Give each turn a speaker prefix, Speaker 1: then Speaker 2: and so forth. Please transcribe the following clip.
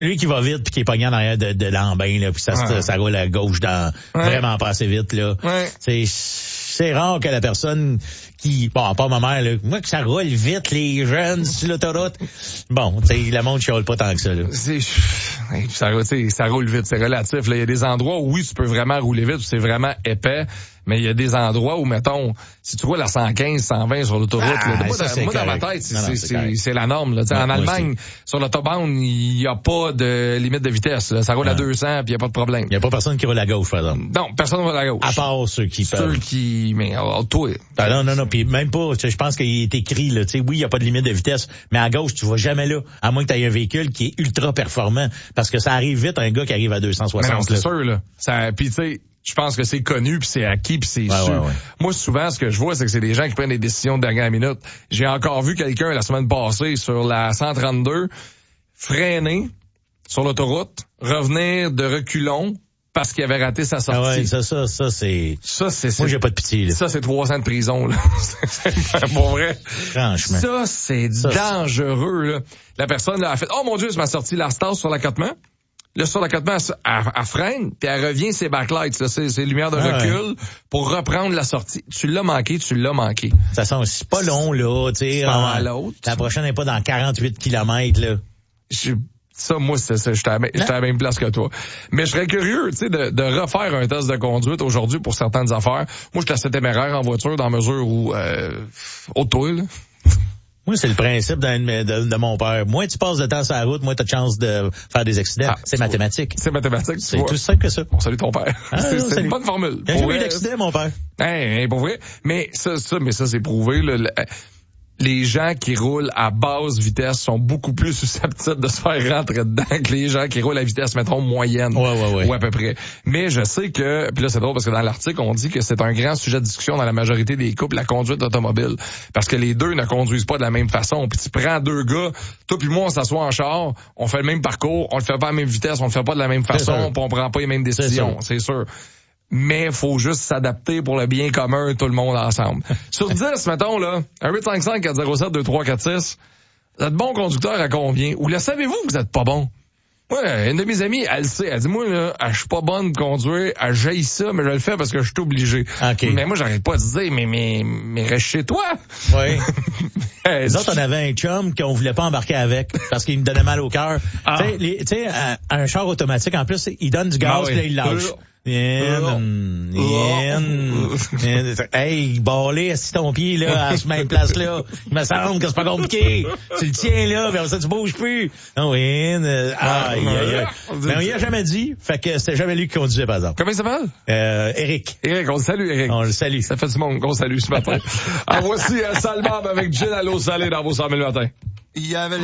Speaker 1: Lui qui va vite puis qui est pogné en arrière de Lambin, là, puis ça roule à gauche vraiment pas assez vite, là.
Speaker 2: Ouais.
Speaker 1: C'est rare que la personne qui, bon, pas ma mère, là, moi que ça roule vite, les jeunes, sur l'autoroute. Bon, tu sais, le monde chiale pas tant que ça, là.
Speaker 2: Ça roule vite, c'est relatif, là. Il y a des endroits où oui, tu peux vraiment rouler vite, où c'est vraiment épais. Mais il y a des endroits où, mettons, si tu roules à 115, 120 sur l'autoroute, moi, dans ma tête, c'est la norme, là. En Allemagne, sur l'autobahn, il n'y a pas de limite de vitesse, là. Ça roule à 200 puis il n'y a pas de problème.
Speaker 1: Il n'y a pas personne qui roule à gauche, par exemple.
Speaker 2: Non, personne ne roule à gauche.
Speaker 1: À part ceux qui peuvent.
Speaker 2: Mais, toi.
Speaker 1: Non, puis même pas, je pense qu'il est écrit, là, tu sais, oui, il n'y a pas de limite de vitesse, mais à gauche, tu vas jamais là, à moins que tu aies un véhicule qui est ultra performant, parce que ça arrive vite, un gars qui arrive à 260.
Speaker 2: Mais non, c'est sûr, là. Puis tu sais, je pense que c'est connu, puis c'est acquis, puis c'est sûr. Ouais. Moi, souvent, ce que je vois, c'est que c'est des gens qui prennent des décisions de dernière minute. J'ai encore vu quelqu'un la semaine passée sur la 132 freiner sur l'autoroute, revenir de reculons parce qu'il avait raté sa sortie.
Speaker 1: Ah ouais, ça c'est... Moi, j'ai pas de pitié, là.
Speaker 2: Ça, c'est 3 ans de prison, là. C'est pour vrai.
Speaker 1: Franchement.
Speaker 2: Ça, c'est dangereux, là. La personne, là, a fait, oh mon Dieu, c'est ma sortie, la star sur l'accotement. Là, sur l'accotement, elle freine, puis elle revient ses backlights, là, ses lumières de recul, pour reprendre la sortie. Tu l'as manqué. De toute
Speaker 1: façon, c'est pas long, là, tu sais. La prochaine n'est pas dans 48 kilomètres, là.
Speaker 2: Ça, moi, j'étais à la même place que toi. Mais je serais curieux, tu sais, de refaire un test de conduite aujourd'hui pour certaines affaires. Moi, j'étais assez téméraire en voiture dans mesure où, auto, là.
Speaker 1: Moi, c'est le principe de mon père. Moins tu passes de temps sur la route, moins tu as de chance de faire des accidents. C'est mathématique.
Speaker 2: C'est mathématique.
Speaker 1: C'est tout simple que ça.
Speaker 2: On salue ton père. C'est une bonne formule.
Speaker 1: Il n'y a jamais eu d'accident, mon père.
Speaker 2: Pour vrai. Mais ça, c'est prouvé, là. Les gens qui roulent à basse vitesse sont beaucoup plus susceptibles de se faire rentrer dedans que les gens qui roulent à vitesse, mettons, moyenne.
Speaker 1: Ouais.
Speaker 2: Ou à peu près. Mais je sais que, puis là, c'est drôle parce que dans l'article, on dit que c'est un grand sujet de discussion dans la majorité des couples, la conduite automobile. Parce que les deux ne conduisent pas de la même façon. Puis tu prends 2 gars, toi puis moi, on s'assoit en char, on fait le même parcours, on le fait pas à la même vitesse, on le fait pas de la même façon, puis on prend pas les mêmes décisions. C'est sûr. Mais faut juste s'adapter pour le bien commun, tout le monde ensemble. Sur 10, mettons, là, un 855-407-2346, vous êtes bon conducteur à combien? Ou le savez-vous que vous êtes pas bon? Ouais, une de mes amies, elle sait. Elle dit, moi, là, je suis pas bonne de conduire, elle jaillit ça, mais je le fais parce que je suis obligé.
Speaker 1: Okay.
Speaker 2: Mais moi, j'arrête pas de dire, mais reste chez toi.
Speaker 1: Oui. Les autres, on avait un chum qu'on voulait pas embarquer avec parce qu'il me donnait mal au cœur. Tu sais, un char automatique, en plus, il donne du gaz, puis là, il lâche. Hey, balé, assis ton pied, là, à cette même place-là. Il me semble que c'est pas compliqué. Tu le tiens, là, puis ça, tu bouges plus. Non, mais on y a jamais dit. Fait que c'était jamais lui qui conduisait, par exemple.
Speaker 2: Comment il s'appelle?
Speaker 1: Eric.
Speaker 2: Eric, on le salue, Eric.
Speaker 1: On le salue.
Speaker 2: Ça fait du monde qu'on salue ce matin. Voici Salmab avec Gin à l'eau salée dans vos 100 000 matins.